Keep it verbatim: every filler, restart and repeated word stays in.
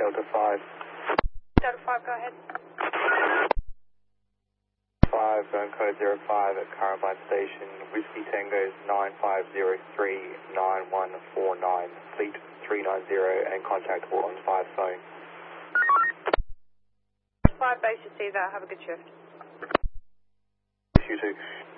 Delta five. Delta five, go ahead. five, zone code zero five at Caravan Station, Whiskey Tango nine five zero three nine one four nine, fleet three nine zero and contactable on five phone. five base, you see that, have a good shift. You too.